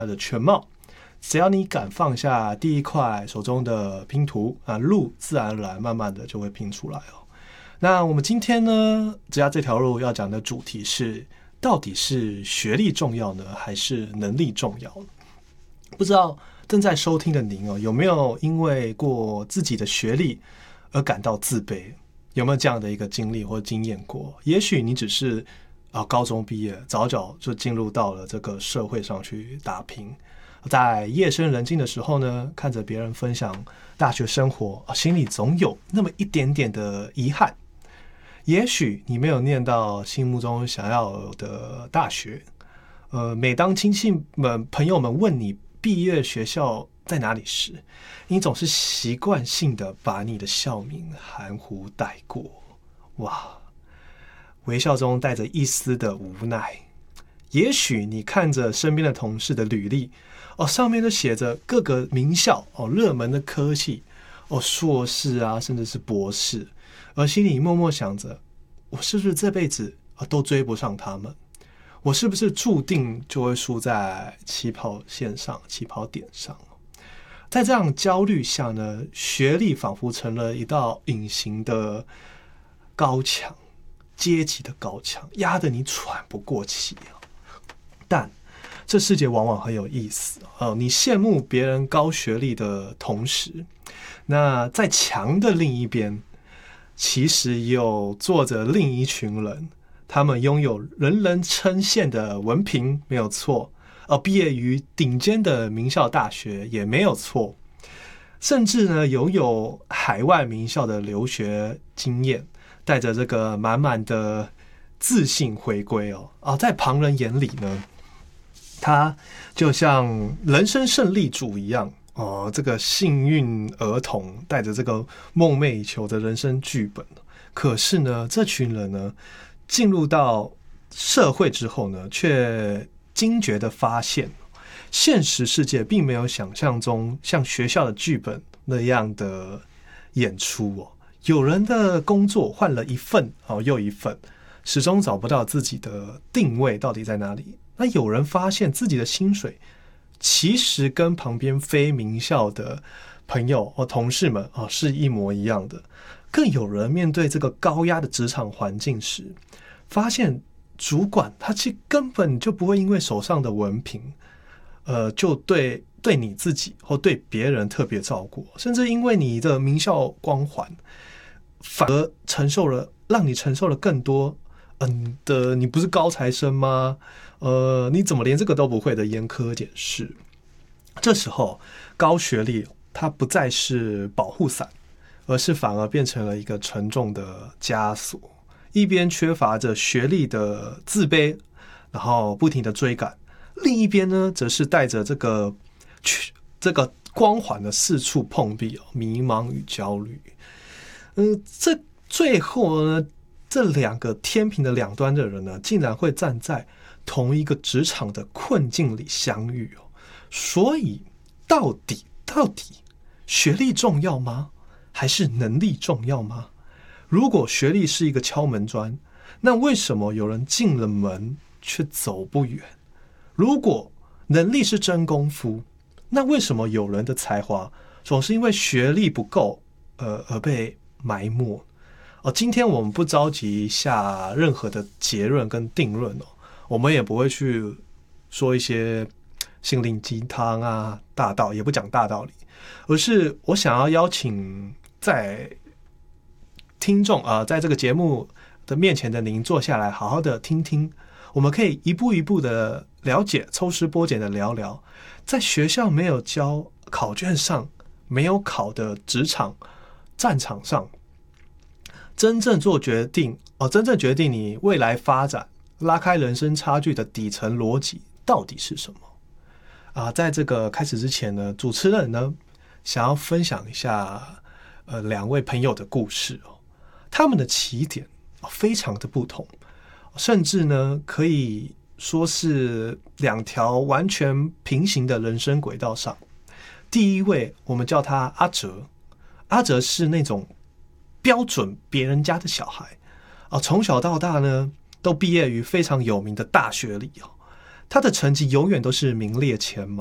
的全貌。只要你敢放下第一块手中的拼图啊，路自然而然慢慢的就会拼出来哦。那我们今天呢，职涯这条路要讲的主题是，到底是学历重要呢，还是能力重要呢？不知道正在收听的您哦，有没有因为过自己的学历而感到自卑？有没有这样的一个经历或经验过？也许你只是高中毕业，早早就进入到了这个社会上去打拼。在夜深人静的时候呢，看着别人分享大学生活，心里总有那么一点点的遗憾。也许你没有念到心目中想要的大学，每当亲戚们、朋友们问你毕业学校在哪里时，你总是习惯性的把你的校名含糊带过。哇，微笑中带着一丝的无奈。也许你看着身边的同事的履历，上面都写着各个名校热门的科系硕士啊，甚至是博士，而心里默默想着，我是不是这辈子都追不上他们？我是不是注定就会输在起跑线上、起跑点上？在这样焦虑下呢，学历仿佛成了一道隐形的高墙，阶级的高墙，压得你喘不过气。但这世界往往很有意思你羡慕别人高学历的同时，那在墙的另一边，其实有坐着另一群人，他们拥有人人称羡的文凭没有错，毕业于顶尖的名校大学也没有错，甚至呢拥有海外名校的留学经验，带着这个满满的自信回归在旁人眼里呢，他就像人生胜利组一样这个幸运儿童带着这个梦寐以求的人生剧本。可是呢，这群人呢进入到社会之后呢，却惊觉的发现，现实世界并没有想象中像学校的剧本那样的演出有人的工作换了一份又一份，始终找不到自己的定位到底在哪里。那有人发现自己的薪水其实跟旁边非名校的朋友同事们是一模一样的。更有人面对这个高压的职场环境时，发现主管他其实根本就不会因为手上的文凭就对你自己或对别人特别照顾，甚至因为你的名校光环反而让你承受了更多你不是高材生吗？你怎么连这个都不会的严苛检视。这时候高学历它不再是保护伞，而是反而变成了一个沉重的枷锁。一边缺乏着学历的自卑，然后不停的追赶，另一边呢则是带着这个光环的四处碰壁迷茫与焦虑。这最后呢，这两个天平的两端的人呢，竟然会站在同一个职场的困境里相遇所以到底学历重要吗？还是能力重要吗？如果学历是一个敲门砖，那为什么有人进了门却走不远？如果能力是真功夫，那为什么有人的才华总是因为学历不够而被埋没？今天我们不着急下任何的结论跟定论我们也不会去说一些心灵鸡汤啊大道，也不讲大道理，而是我想要邀请在听众在这个节目的面前的您坐下来好好的听听，我们可以一步一步的了解，抽丝剥茧的聊聊，在学校没有教，考卷上没有考的职场战场上，真正做决定真正决定你未来发展，拉开人生差距的底层逻辑到底是什么在这个开始之前呢，主持人呢想要分享一下两位朋友的故事他们的起点非常的不同，甚至呢可以说是两条完全平行的人生轨道上。第一位我们叫他阿哲，阿哲是那种标准别人家的小孩从小到大呢都毕业于非常有名的大学里他的成绩永远都是名列前茅。